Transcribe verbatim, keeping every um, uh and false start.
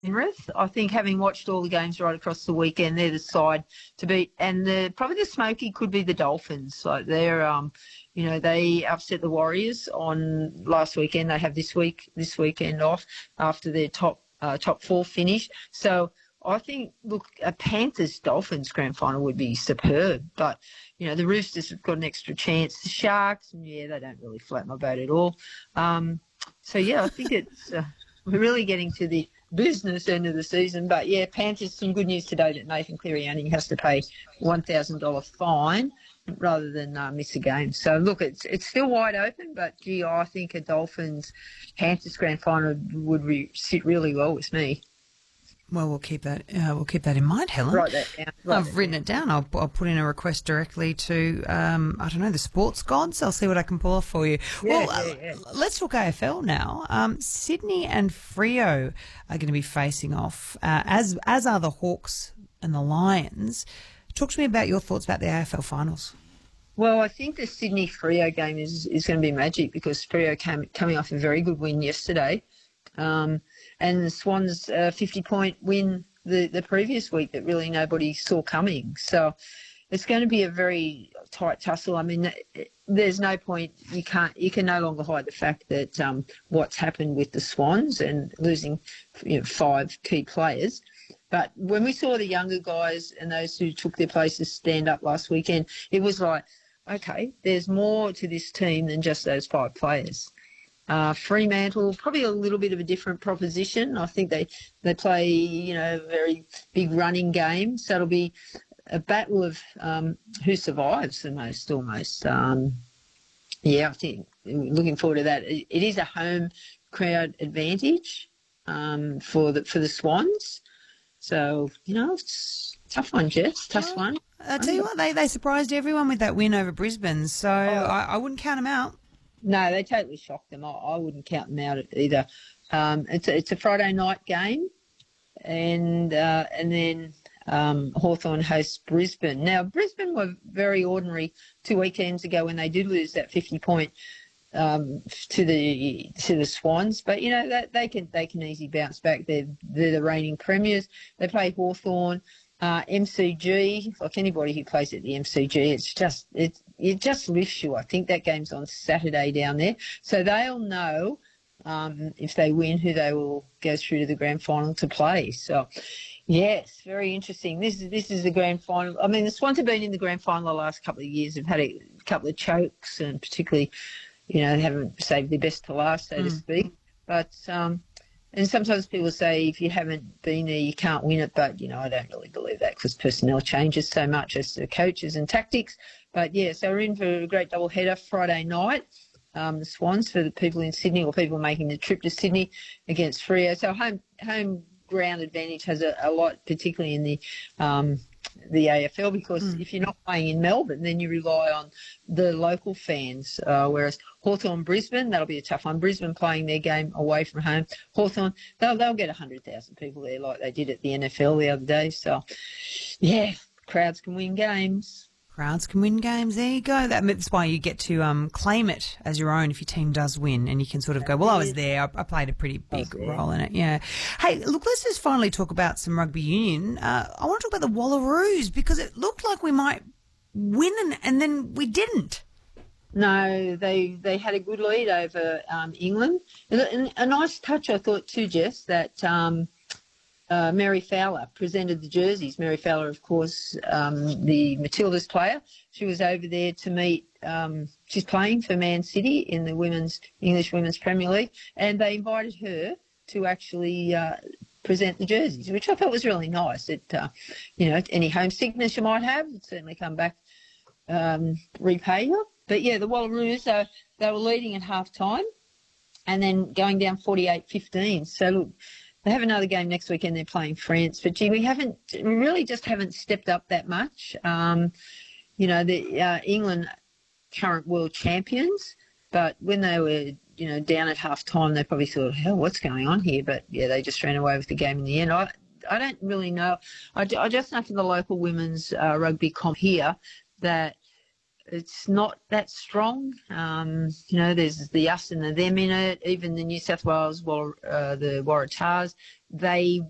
Penrith. I think having watched all the games right across the weekend, they're the side to beat. And the probably the smoky could be the Dolphins. Like they're, um, you know, they upset the Warriors on last weekend. They have this week, this weekend off after their top uh, top four finish. So I think, look, a Panthers Dolphins grand final would be superb. But you know, the Roosters have got an extra chance. The Sharks, yeah, they don't really float my boat at all. Um, so yeah, I think it's uh, we're really getting to the business end of the season. But yeah, Panthers, some good news today that Nathan Cleary only has to pay one thousand dollars fine rather than uh, miss a game. So look, it's it's still wide open, but gee, I think a Dolphins Panthers grand final would re- sit really well with me. Well, we'll keep that. Uh, we'll keep that in mind, Helen. Write that down. Write I've that written down. it down. I'll, I'll put in a request directly to, um, I don't know, the sports gods. I'll see what I can pull off for you. Yeah, well, yeah, yeah. Uh, let's talk A F L now. Um, Sydney and Freo are going to be facing off, uh, as as are the Hawks and the Lions. Talk to me about your thoughts about the A F L finals. Well, I think the Sydney Freo game is, is going to be magic because Freo came coming off a very good win yesterday. Um, and the Swans' uh, fifty-point win the, the previous week that really nobody saw coming. So it's going to be a very tight tussle. I mean, there's no point. You can't. You can no longer hide the fact that um, what's happened with the Swans and losing, you know, five key players. But when we saw the younger guys and those who took their places stand up last weekend, it was like, okay, there's more to this team than just those five players. Uh, Fremantle, probably a little bit of a different proposition. I think they, they play, you know, a very big running game. So it'll be a battle of um, who survives the most almost. Um, yeah, I think looking forward to that. It, it is a home crowd advantage um, for the for the Swans. So, you know, it's a tough one, Jess. Tough one. I tell you what, they, they surprised everyone with that win over Brisbane. So Oh. I, I wouldn't count them out. No, they totally shocked them. I, I wouldn't count them out either. Um, it's a, it's a Friday night game, and uh, and then um, Hawthorn hosts Brisbane. Now Brisbane were very ordinary two weekends ago when they did lose that fifty point um, to the to the Swans, but you know that they can they can easily bounce back. They're they're the reigning premiers. They play Hawthorn. Uh, M C G, like anybody who plays at the M C G, it's just it it just lifts you. I think that game's on Saturday down there, so they'll know um, if they win who they will go through to the grand final to play. So, yes, very interesting. This is this is the grand final. I mean, the Swans have been in the grand final the last couple of years. They've had a couple of chokes, and particularly, you know, they haven't saved their best to last, so mm. to speak. But um, And sometimes people say if you haven't been there, you can't win it. But, you know, I don't really believe that because personnel changes so much as the coaches and tactics. But, yeah, so we're in for a great double header Friday night. Um, the Swans for the people in Sydney or people making the trip to Sydney against Freo. So home home ground advantage has a, a lot, particularly in the um, the A F L, because mm. if you're not playing in Melbourne, then you rely on the local fans, uh, whereas Hawthorn Brisbane, that'll be a tough one. Brisbane playing their game away from home. Hawthorn, they'll, they'll get one hundred thousand people there like they did at the N F L the other day. So, yeah, crowds can win games. Crowds can win games. There you go. That's why you get to um, claim it as your own if your team does win, and you can sort of go, well, I was there. I, I played a pretty big role in it. Yeah. Hey, look, let's just finally talk about some rugby union. Uh, I want to talk about the Wallaroos because it looked like we might win, and, and then we didn't. No, they they had a good lead over um, England. A, a nice touch, I thought, too, Jess, that um, uh, Mary Fowler presented the jerseys. Mary Fowler, of course, um, the Matildas player. She was over there to meet, um, she's playing for Man City in the women's English Women's Premier League, and they invited her to actually uh, present the jerseys, which I thought was really nice. It, uh, you know, any homesickness you might have, it'd certainly come back, um, repay you. But, yeah, the Wallaroos, uh, they were leading at half-time and then going down forty-eight fifteen. So, look, they have another game next weekend. They're playing France. But, gee, we haven't we really just haven't stepped up that much. Um, you know, the uh, England current world champions, but when they were, you know, down at half-time, they probably thought, hell, what's going on here? But, yeah, they just ran away with the game in the end. I, I don't really know. I, I just know from the local women's uh, rugby comp here that it's not that strong. Um, you know, there's the us and the them in it. Even the New South Wales, uh, the Waratahs, they